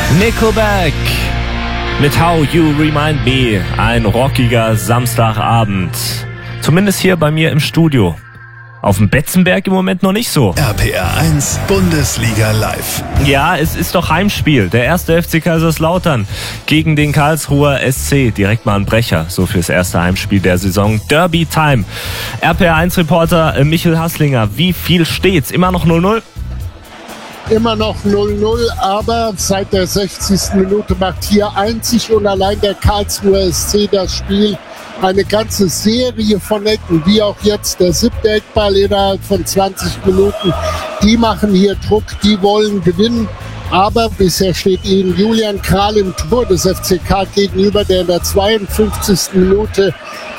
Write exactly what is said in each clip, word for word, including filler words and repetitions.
Nickelback mit How You Remind Me. Ein rockiger Samstagabend. Zumindest hier bei mir im Studio. Auf dem Betzenberg im Moment noch nicht so. R P R eins Bundesliga live. Ja, es ist doch Heimspiel. Der erste F C Kaiserslautern gegen den Karlsruher S C. Direkt mal ein Brecher, so fürs erste Heimspiel der Saison. Derby Time. R P R eins Reporter Michel Hasslinger, wie viel steht's? Immer noch null null? Immer noch null null, aber seit der sechzigsten Minute macht hier einzig und allein der Karlsruher S C das Spiel. Eine ganze Serie von Ecken, wie auch jetzt der siebte Eckball innerhalb von zwanzig Minuten. Die machen hier Druck, die wollen gewinnen. Aber bisher steht ihnen Julian Kral im Tor des F C K gegenüber, der in der zweiundfünfzigsten Minute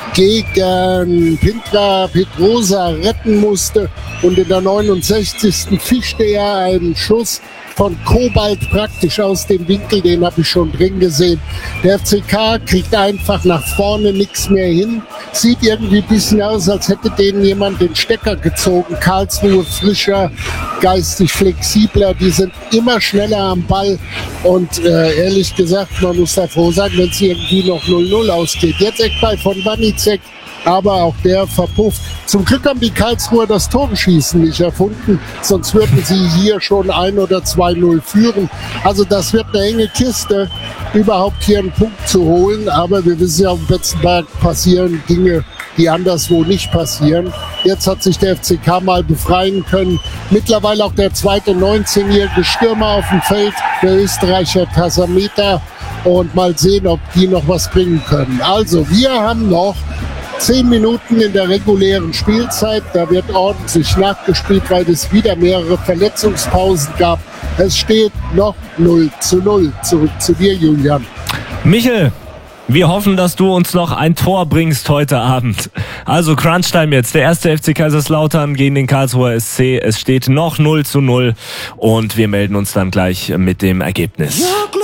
gegen Pintra Pedrosa retten musste. Und in der neunundsechzigsten fischte er einen Schuss von Kobalt praktisch aus dem Winkel, den habe ich schon drin gesehen. Der F C K kriegt einfach nach vorne nichts mehr hin. Sieht irgendwie ein bisschen aus, als hätte denen jemand den Stecker gezogen. Karlsruhe frischer, geistig flexibler, die sind immer schneller am Ball. Und äh, ehrlich gesagt, man muss da froh sein, wenn es irgendwie noch null null ausgeht. Jetzt Eckball von Wanicek, aber auch der verpufft. Zum Glück haben die Karlsruher das Toreschießen nicht erfunden, sonst würden sie hier schon ein oder zwei null führen. Also das wird eine enge Kiste, überhaupt hier einen Punkt zu holen. Aber wir wissen ja, auf dem Betzenberg passieren Dinge, die anderswo nicht passieren. Jetzt hat sich der F C K mal befreien können. Mittlerweile auch der zweite neunzehnjährige Stürmer auf dem Feld, der Österreicher Tasameta. Und mal sehen, ob die noch was bringen können. Also wir haben noch Zehn Minuten in der regulären Spielzeit. Da wird ordentlich nachgespielt, weil es wieder mehrere Verletzungspausen gab. Es steht noch null zu null. Zurück zu dir, Julian. Michel, wir hoffen, dass du uns noch ein Tor bringst heute Abend. Also Crunchtime jetzt. Der erste F C Kaiserslautern gegen den Karlsruher S C. Es steht noch null zu null und wir melden uns dann gleich mit dem Ergebnis.